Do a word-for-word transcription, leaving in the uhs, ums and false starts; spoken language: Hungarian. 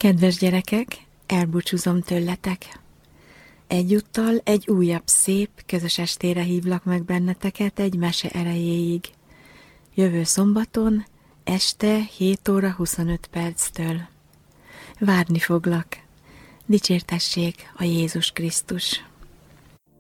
Kedves gyerekek, elbúcsúzom tőletek. Egyúttal egy újabb szép, közös estére hívlak meg benneteket egy mese erejéig. Jövő szombaton, este hét óra huszonöt perctől. Várni foglak. Dicsértessék a Jézus Krisztus!